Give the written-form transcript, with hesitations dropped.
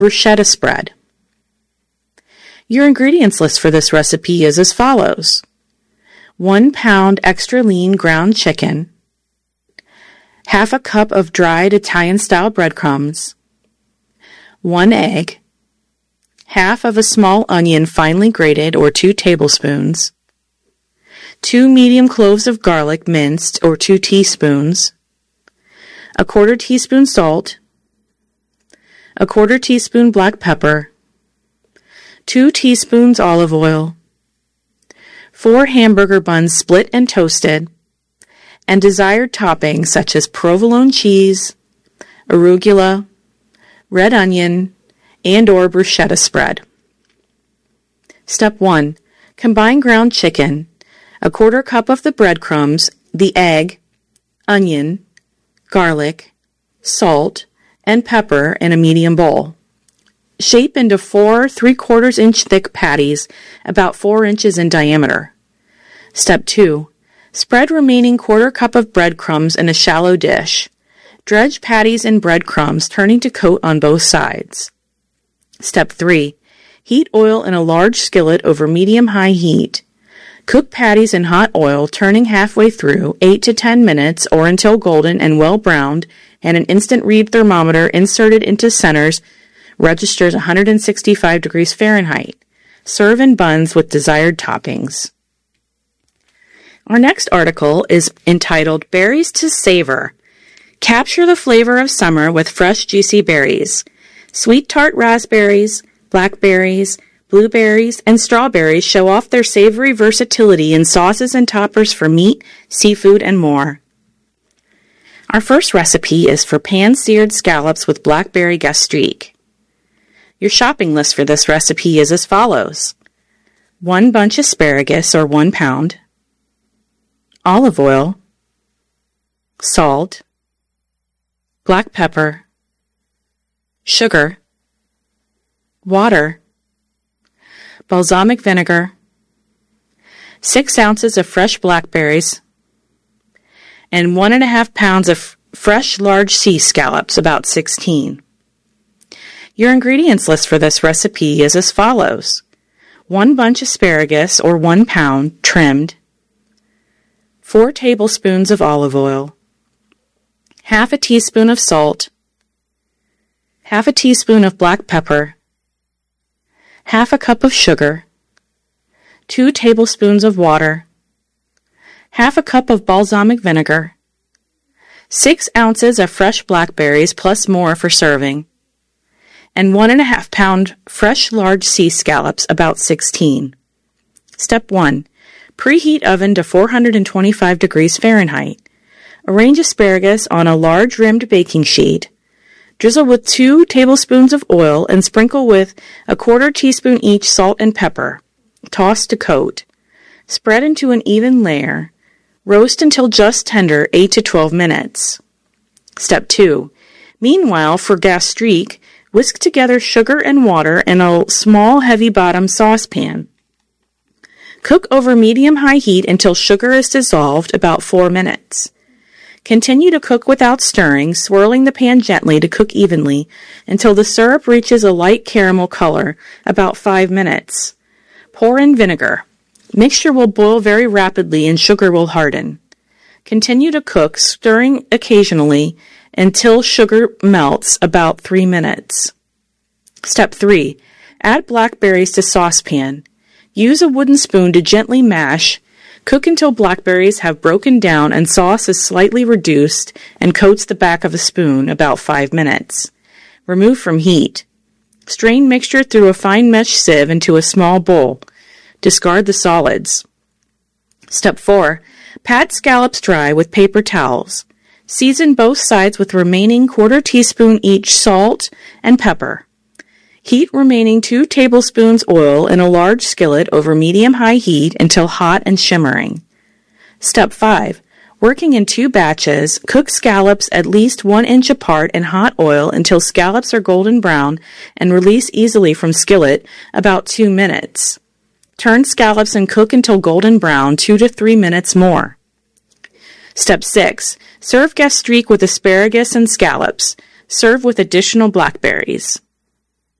bruschetta spread. Your ingredients list for this recipe is as follows: 1 pound extra lean ground chicken, half a cup of dried Italian-style breadcrumbs, 1 egg, half of a small onion finely grated or 2 tablespoons, 2 medium cloves of garlic minced or 2 teaspoons, a 1/4 teaspoon salt, a 1/4 teaspoon black pepper, 2 teaspoons olive oil, 4 hamburger buns split and toasted, and desired toppings such as provolone cheese, arugula, red onion, and/or bruschetta spread. Step 1. Combine ground chicken, a 1/4 cup of the breadcrumbs, the egg, onion, garlic, salt, and pepper in a medium bowl. Shape into 4 3/4 inch thick patties about 4 inches in diameter. Step 2. Spread remaining 1/4 cup of breadcrumbs in a shallow dish. Dredge patties in breadcrumbs, turning to coat on both sides. Step 3. Heat oil in a large skillet over medium-high heat. Cook patties in hot oil, turning halfway through, 8 to 10 minutes or until golden and well browned, and an instant read thermometer inserted into centers registers 165 degrees Fahrenheit. Serve in buns with desired toppings. Our next article is entitled Berries to Savor. Capture the flavor of summer with fresh, juicy berries. Sweet tart raspberries, blackberries, blueberries, and strawberries show off their savory versatility in sauces and toppers for meat, seafood, and more. Our first recipe is for pan-seared scallops with blackberry gastrique. Your shopping list for this recipe is as follows: 1 bunch asparagus or 1 pound, olive oil, salt, black pepper, sugar, water, balsamic vinegar, 6 ounces of fresh blackberries, and 1.5 pounds of fresh large sea scallops, about 16. Your ingredients list for this recipe is as follows: 1 bunch asparagus or 1 pound trimmed, 4 tablespoons of olive oil, half a teaspoon of salt, half a teaspoon of black pepper, half a cup of sugar, 2 tablespoons of water, half a cup of balsamic vinegar, 6 ounces of fresh blackberries plus more for serving, and 1.5 pound fresh large sea scallops, about 16. Step 1. Preheat oven to 425 degrees Fahrenheit. Arrange asparagus on a large rimmed baking sheet. Drizzle with 2 tablespoons of oil and sprinkle with a 1/4 teaspoon each salt and pepper. Toss to coat. Spread into an even layer. Roast until just tender, 8 to 12 minutes. Step 2. Meanwhile, for gastrique, whisk together sugar and water in a small heavy-bottom saucepan. Cook over medium-high heat until sugar is dissolved, about 4 minutes. Continue to cook without stirring, swirling the pan gently to cook evenly until the syrup reaches a light caramel color, about 5 minutes. Pour in vinegar. Mixture will boil very rapidly and sugar will harden. Continue to cook, stirring occasionally until sugar melts, about 3 minutes. Step 3. Add blackberries to saucepan. Use a wooden spoon to gently mash. Cook until blackberries have broken down and sauce is slightly reduced and coats the back of a spoon, about 5 minutes. Remove from heat. Strain mixture through a fine mesh sieve into a small bowl. Discard the solids. Step 4. Pat scallops dry with paper towels. Season both sides with remaining 1/4 teaspoon each salt and pepper. Heat remaining 2 tablespoons oil in a large skillet over medium-high heat until hot and shimmering. Step 5. Working in 2 batches, cook scallops at least 1 inch apart in hot oil until scallops are golden brown and release easily from skillet, about 2 minutes. Turn scallops and cook until golden brown, 2 to 3 minutes more. Step 6. Serve gastrique with asparagus and scallops. Serve with additional blackberries.